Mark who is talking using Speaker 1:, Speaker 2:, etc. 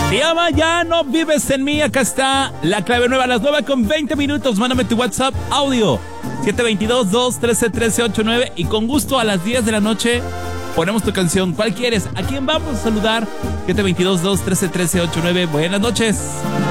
Speaker 1: Se llama Ya no vives en mí. Acá está la clave nueva a las 9:20. Mándame tu WhatsApp audio 722-213-1389 y con gusto a las 10 de la noche ponemos tu canción. ¿Cuál quieres? ¿A quién vamos a saludar? 722-213-1389. Buenas noches.